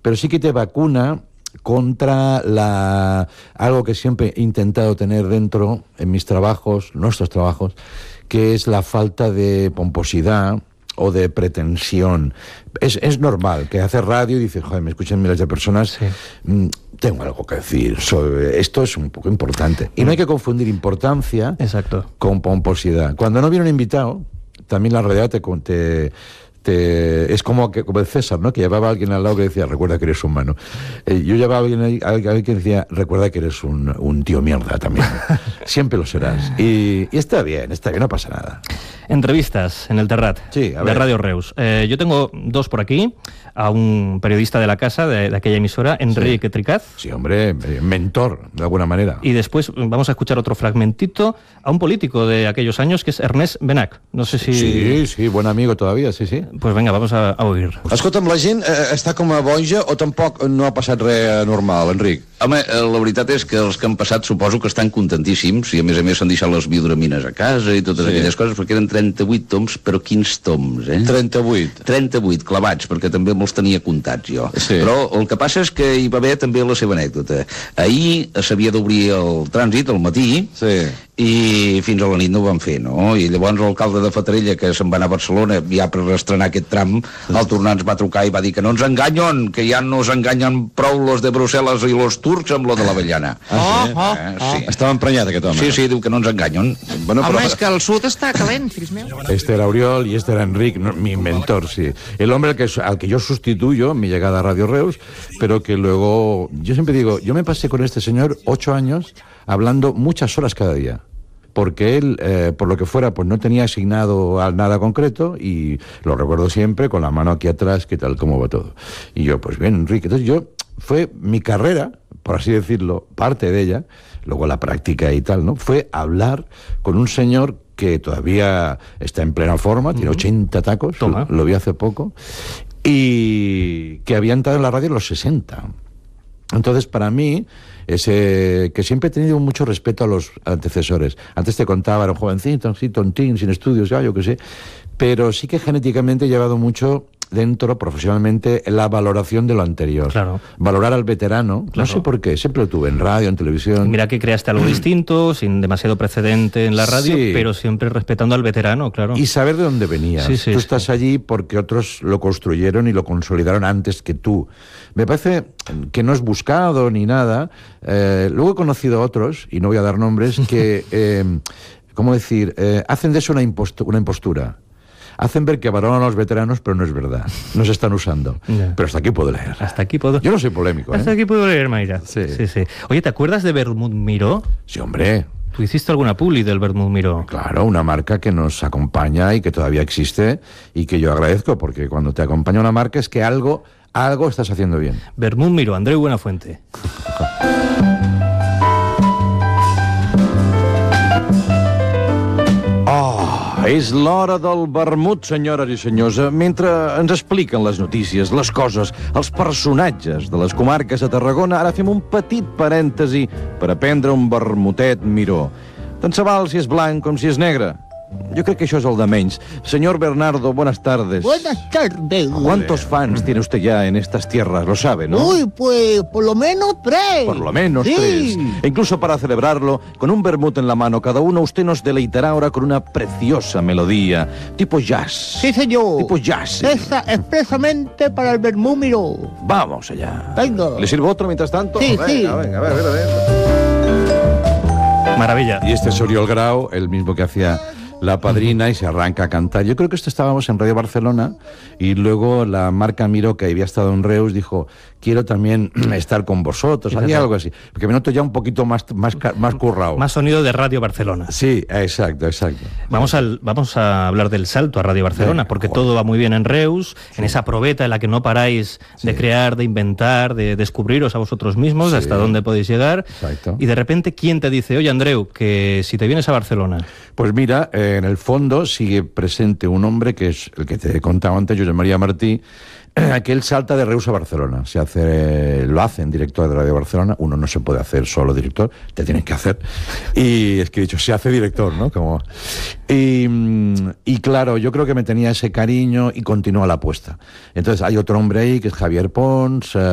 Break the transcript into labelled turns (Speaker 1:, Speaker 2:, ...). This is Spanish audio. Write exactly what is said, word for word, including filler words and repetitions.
Speaker 1: pero sí que te vacuna contra la algo que siempre he intentado tener dentro en mis trabajos, nuestros trabajos, que es la falta de pomposidad o de pretensión. Es, es normal que haces radio y dices, joder, me escuchan miles de personas, sí. mmm, tengo algo que decir, sobre esto es un poco importante. Y no hay que confundir importancia
Speaker 2: Exacto.
Speaker 1: con pomposidad. Cuando no viene un invitado, también la realidad te... te Te, es como, que, como el César, ¿no? Que llevaba a alguien al lado que decía, recuerda que eres humano. Eh, yo llevaba a alguien, ahí, a alguien que decía, recuerda que eres un, un tío mierda también. Siempre lo serás. Y, y está bien, está bien, no pasa nada.
Speaker 2: Entrevistas en el Terrat,
Speaker 1: sí, a
Speaker 2: de
Speaker 1: ver.
Speaker 2: Radio Reus. Eh, yo tengo dos por aquí, a un periodista de la casa, de, de aquella emisora, Enrique
Speaker 1: sí.
Speaker 2: Tricaz.
Speaker 1: Sí, hombre, mentor, de alguna manera.
Speaker 2: Y después vamos a escuchar otro fragmentito a un político de aquellos años, que es Ernest Benach. No sé si...
Speaker 1: Sí, sí, buen amigo todavía, sí, sí.
Speaker 2: Pues venga, vamos a, a oír.
Speaker 3: Escolta'm, la gent eh, està com a boja o tampoc no ha passat res normal, Enric?
Speaker 4: Home, la veritat és que els que han passat suposo que estan contentíssims i a més a més s'han deixat les biodramines a casa i totes sí. aquelles coses, perquè eren trenta-vuit toms, però quins toms, eh?
Speaker 3: trenta-vuit?
Speaker 4: trenta-vuit clavats, perquè també me'ls tenia comptats jo.
Speaker 3: Sí.
Speaker 4: Però el que passa és que hi va haver també la seva anècdota. Ahir s'havia d'obrir el trànsit al matí
Speaker 3: sí.
Speaker 4: i fins a la nit no ho van fer, no? I llavors l'alcalde de Fatarella, que se'n va anar a Barcelona ja per estrenar aquest tram, al tornar ens va trucar i va dir que no ens enganyen, que ja no ens enganyen prou los de Brussel·les i los turcs amb lo de l'avellana.
Speaker 3: Ah, sí?
Speaker 4: Oh, oh, eh, sí.
Speaker 3: Estava emprenyat aquest home.
Speaker 4: Sí, sí, diu que no ens enganyen.
Speaker 5: Bueno, home, però... és que el sud està calent, fills meus.
Speaker 1: Este era Oriol y este era Enric, no, mi mentor, sí. El hombre al que, al que yo sustituyo en mi llegada a Radio Reus, pero que luego, yo siempre digo, yo me pasé con este señor ocho años hablando muchas horas cada día. Porque él, eh, por lo que fuera, pues no tenía asignado a nada concreto y lo recuerdo siempre con la mano aquí atrás, qué tal, cómo va todo. Y yo, pues bien, Enrique. Entonces yo, fue mi carrera, por así decirlo, parte de ella, luego la práctica y tal, ¿no? Fue hablar con un señor que todavía está en plena forma, tiene ochenta tacos, lo, lo vi hace poco, y que había entrado en la radio en los sesenta. Entonces, para mí, ese, que siempre he tenido mucho respeto a los antecesores. Antes te contaba, era un jovencito, así, tontín, sin estudios, ya, yo qué sé, pero sí que genéticamente he llevado mucho dentro, profesionalmente, la valoración de lo anterior.
Speaker 2: Claro. Valorar
Speaker 1: al veterano, claro. No sé por qué, siempre lo tuve en radio, en televisión.
Speaker 2: Mira que creaste algo distinto, sin demasiado precedente en la radio, sí. Pero siempre respetando al veterano, claro.
Speaker 1: Y saber de dónde venías.
Speaker 2: Sí, sí,
Speaker 1: tú
Speaker 2: sí.
Speaker 1: estás allí porque otros lo construyeron y lo consolidaron antes que tú. Me parece que no es buscado ni nada. Eh, luego he conocido a otros, y no voy a dar nombres, que, eh, ¿cómo decir?, eh, hacen de eso una, impostu- una impostura. Hacen ver que valoran a los veteranos, pero no es verdad. No se están usando. Yeah. Pero hasta aquí puedo leer.
Speaker 2: Hasta aquí puedo...
Speaker 1: Yo no soy polémico, ¿eh?
Speaker 2: Hasta aquí puedo leer, Mayra. Sí. Sí, sí. Oye, ¿te acuerdas de Vermut Miró?
Speaker 1: Sí, hombre.
Speaker 2: ¿Tú hiciste alguna publi del Vermut Miró?
Speaker 1: Claro, una marca que nos acompaña y que todavía existe y que yo agradezco, porque cuando te acompaña una marca es que algo, algo estás haciendo bien.
Speaker 2: Vermut Miró, Andreu Buenafuente.
Speaker 3: És l'hora del vermut, senyores i senyors. Mentre ens expliquen les notícies, les coses, els personatges de les comarques de Tarragona, ara fem un petit parèntesi per aprendre un vermutet Miró. Tant se val si és blanc com si és negre. Yo creo que eso es el de menys. Señor Bernardo, buenas tardes.
Speaker 6: Buenas tardes.
Speaker 3: ¿Cuántos fans tiene usted ya en estas tierras? Lo sabe, ¿no?
Speaker 6: Uy, pues por lo menos tres.
Speaker 3: Por lo menos
Speaker 6: sí.
Speaker 3: tres. E incluso para celebrarlo, con un vermut en la mano cada uno, usted nos deleitará ahora con una preciosa melodía, tipo jazz.
Speaker 6: Sí, señor.
Speaker 3: Tipo jazz.
Speaker 6: Esa expresamente para el vermut Miró.
Speaker 3: Vamos allá.
Speaker 6: Venga.
Speaker 3: ¿Le sirvo otro mientras tanto?
Speaker 6: Sí,
Speaker 3: venga,
Speaker 6: sí.
Speaker 3: Venga, venga, a ver, a ver, a ver.
Speaker 2: Maravilla.
Speaker 1: Y este es Oriol Grau, el mismo que hacía La Padrina, y se arranca a cantar. Yo creo que esto estábamos en Radio Barcelona y luego la marca Miró, que había estado en Reus, dijo, quiero también estar con vosotros, había algo así, porque me noto ya un poquito más, más, más currado.
Speaker 2: Más sonido de Radio Barcelona.
Speaker 1: Sí, exacto, exacto.
Speaker 2: Vamos, al, vamos a hablar del salto a Radio Barcelona, sí, porque joder. Todo va muy bien en Reus, sí. En esa probeta en la que no paráis sí. de crear, de inventar, de descubriros a vosotros mismos, sí. Hasta dónde podéis llegar.
Speaker 1: Exacto.
Speaker 2: Y de repente, ¿quién te dice, oye, Andreu, que si te vienes a Barcelona?
Speaker 1: Pues mira, eh, en el fondo sigue presente un hombre que es el que te he contado antes, Josep María Martí, que él salta de Reus a Barcelona. Se hace, lo hace en director de Radio Barcelona. Uno no se puede hacer solo director, te tienen que hacer. Y es que he dicho, se hace director, ¿no? Como... Y, y claro, yo creo que me tenía ese cariño y continúa la apuesta. Entonces hay otro hombre ahí que es Javier Pons,